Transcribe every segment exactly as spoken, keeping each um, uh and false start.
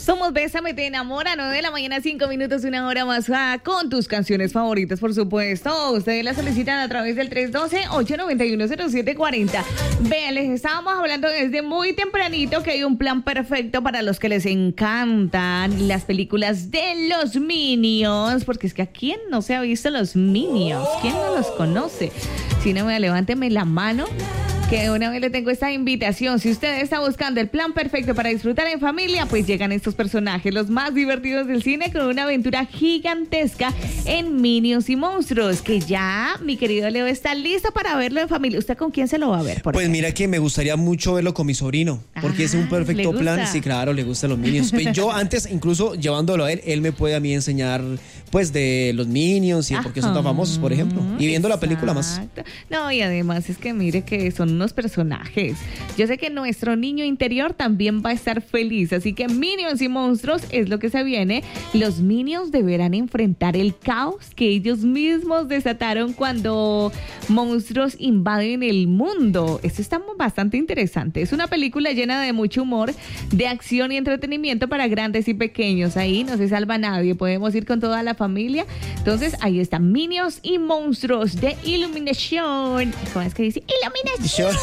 Somos Bésame, te enamora, nueve de la mañana, cinco minutos, una hora más ah, con tus canciones favoritas, por supuesto. Ustedes las solicitan a través del tres uno dos, ocho nueve uno, cero siete cuatro cero. Vean, les estábamos hablando desde muy tempranito que hay un plan perfecto para los que les encantan las películas de los Minions, porque es que a quién no se ha visto los Minions, quién no los conoce. Si no, me levánteme la mano, que de una vez le tengo esta invitación. Si usted está buscando el plan perfecto para disfrutar en familia, pues llegan estos personajes, los más divertidos del cine, con una aventura gigantesca en Minions y Monstruos, que ya, mi querido Leo, está listo para verlo en familia. ¿Usted con quién se lo va a ver? Por pues ejemplo? Mira que me gustaría mucho verlo con mi sobrino, porque Ah, es un perfecto ¿le plan. gusta? Sí, claro, le gustan los Minions. Pues yo antes, incluso llevándolo a él, él me puede a mí enseñar pues de los Minions y de por qué son tan famosos, por ejemplo. Y viendo la película más. Exacto. No, y además es que mire que son unos personajes. Yo sé que nuestro niño interior también va a estar feliz, así que Minions y Monstruos es lo que se viene. Los Minions deberán enfrentar el caos que ellos mismos desataron cuando monstruos invaden el mundo. Esto está bastante interesante. Es una película llena de mucho humor, de acción y entretenimiento para grandes y pequeños. Ahí no se salva nadie, podemos ir con toda la familia. Entonces ahí están Minions y Monstruos de Illumination. ¿Cómo es que dice? Illumination.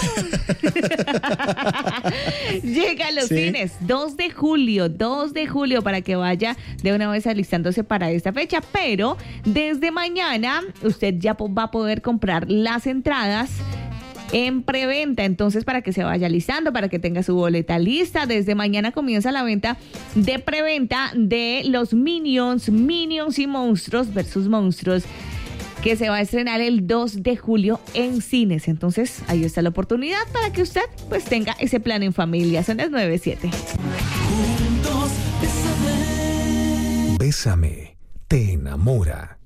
Llega a los Sí. cines dos de julio, dos de julio, para que vaya de una vez alistándose para esta fecha. Pero desde mañana usted ya po- va a poder comprar las entradas en preventa, entonces para que se vaya listando, para que tenga su boleta lista. Desde mañana comienza la venta de preventa de los Minions, Minions y Monstruos versus Monstruos, que se va a estrenar el dos de julio en cines. Entonces ahí está la oportunidad para que usted pues tenga ese plan en familia. Son las nueve siete. Bésame, te enamora.